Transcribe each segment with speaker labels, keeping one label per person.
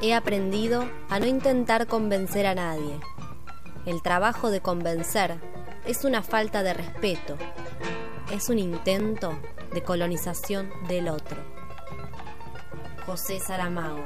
Speaker 1: He aprendido a no intentar convencer a nadie. El trabajo de convencer es una falta de respeto. Es un intento de colonización del otro. José Saramago.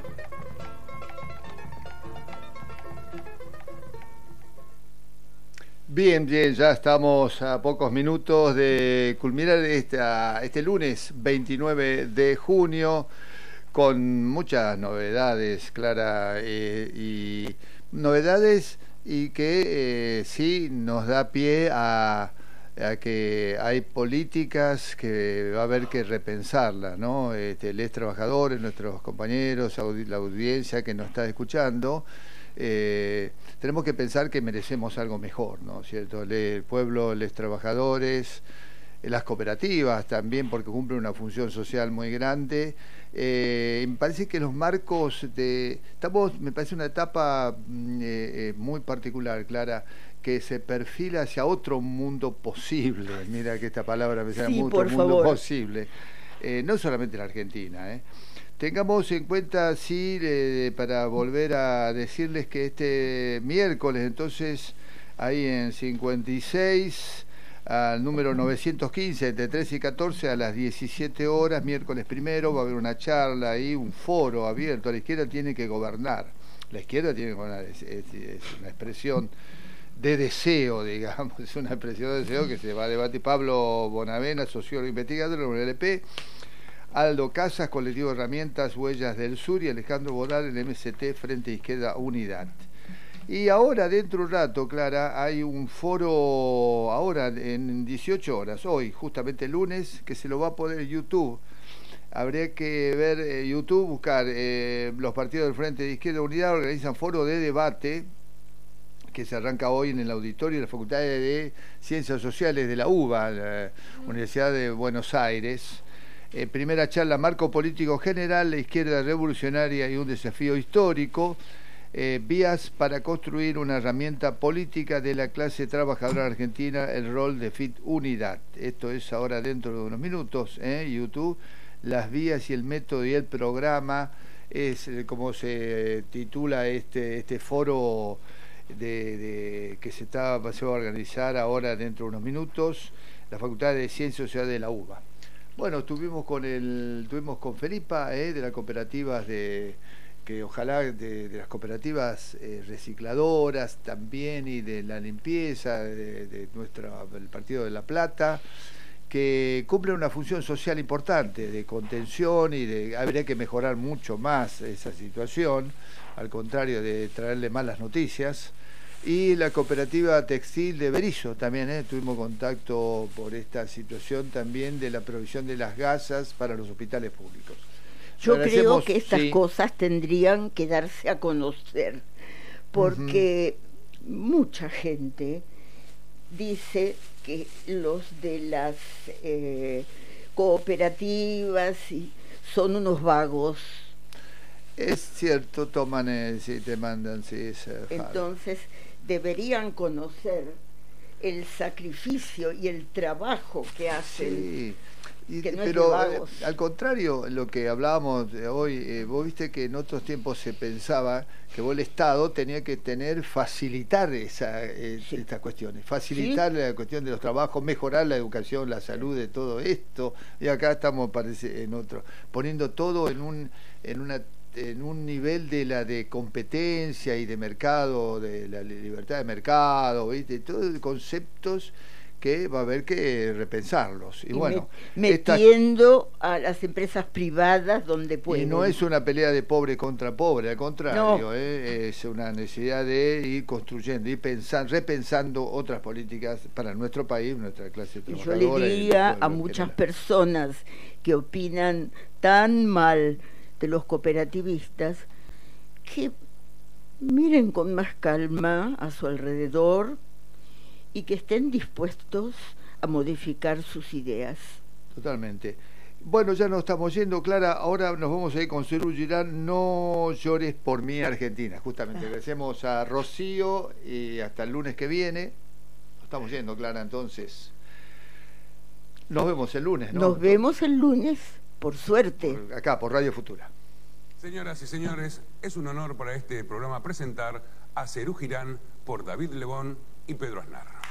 Speaker 2: Bien, ya estamos a pocos minutos de culminar este lunes 29 de junio con muchas novedades, Clara, y novedades y que sí nos da pie a que hay políticas que va a haber que repensarlas, ¿no? Les trabajadores, nuestros compañeros, la audiencia que nos está escuchando, tenemos que pensar que merecemos algo mejor, ¿no es cierto? El pueblo, los trabajadores, las cooperativas también, porque cumplen una función social muy grande. Me parece que los marcos me parece una etapa muy particular, Clara, que se perfila hacia otro mundo posible. Mira que esta palabra me suena mucho, mundo posible. No solamente en Argentina, Tengamos en cuenta, sí, para volver a decirles que este miércoles, entonces, ahí en 56, al número 915, entre 13 y 14, a las 17 horas, miércoles primero, va a haber una charla ahí, un foro abierto. La izquierda tiene que gobernar. La izquierda tiene que gobernar, es una expresión de deseo, digamos, es una expresión de deseo que se va a debatir. Pablo Bonavena, sociólogo investigador de la UNLP, Aldo Casas, colectivo de herramientas Huellas del Sur, y Alejandro Bodal, el MST, Frente Izquierda Unidad. Y ahora, dentro de un rato, Clara, hay un foro, ahora en 18 horas, hoy, justamente el lunes, que se lo va a poner en YouTube. Habría que ver YouTube, buscar los partidos del Frente de Izquierda Unidad, organizan foro de debate, que se arranca hoy en el auditorio de la Facultad de Ciencias Sociales de la UBA, la Universidad de Buenos Aires. Primera charla, marco político general, la izquierda revolucionaria y un desafío histórico, vías para construir una herramienta política de la clase trabajadora argentina, el rol de FIT Unidad. Esto es ahora dentro de unos minutos, YouTube, las vías y el método y el programa, es como se titula este foro que se va a organizar ahora dentro de unos minutos, la Facultad de Ciencias Sociales de la UBA. Bueno, estuvimos con Felipa, de las cooperativas que ojalá de las cooperativas recicladoras también, y de la limpieza del Partido de La Plata, que cumple una función social importante de contención, y habría que mejorar mucho más esa situación, al contrario de traerle malas noticias. Y la cooperativa textil de Berizo también, tuvimos contacto por esta situación también de la provisión de las gasas para los hospitales públicos.
Speaker 3: Yo creo que estas cosas tendrían que darse a conocer, porque mucha gente dice que los de las cooperativas son unos vagos.
Speaker 2: Es cierto, toman, te mandan,
Speaker 3: entonces deberían conocer el sacrificio y el trabajo que hacen.
Speaker 2: Sí,
Speaker 3: que no
Speaker 2: pero
Speaker 3: es de vagos.
Speaker 2: Al contrario, lo que hablábamos hoy, vos viste que en otros tiempos se pensaba que el Estado tenía que facilitar estas cuestiones, facilitar la cuestión de los trabajos, mejorar la educación, la salud, de todo esto, y acá estamos, parece, en otro, poniendo todo en un nivel de competencia y de mercado, de la libertad de mercado, ¿viste? Todos conceptos que va a haber que repensarlos. Y bueno,
Speaker 3: metiendo a las empresas privadas donde pueden.
Speaker 2: Y no es una pelea de pobre contra pobre, al contrario, no. Es una necesidad de ir construyendo, ir repensando otras políticas para nuestro país, nuestra clase trabajadora.
Speaker 3: Y yo le diría a muchas personas que opinan tan mal de los cooperativistas que miren con más calma a su alrededor y que estén dispuestos a modificar sus ideas.
Speaker 2: Totalmente. Bueno, ya nos estamos yendo, Clara. Ahora nos vamos a ir con Cerú Girán. No llores por mí, Argentina. Justamente, agradecemos a Rocío y hasta el lunes que viene. Nos estamos yendo, Clara, entonces. Nos vemos el lunes, ¿no?
Speaker 3: Nos vemos el lunes, por suerte.
Speaker 2: Acá, por Radio Futura.
Speaker 4: Señoras y señores, es un honor para este programa presentar a Serú Girán por David Lebón y Pedro Aznar.